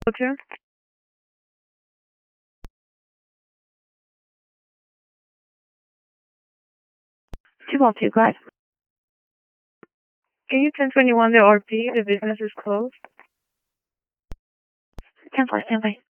Okay. 7번 Can you 1021 the RP? The business is closed. 10 standby.